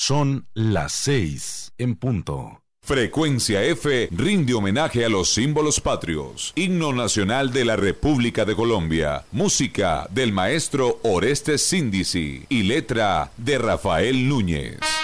Son las 6 en punto. Frecuencia F rinde homenaje a los símbolos patrios. Himno nacional de la República de Colombia. Música del maestro Orestes Síndici y letra de Rafael Núñez.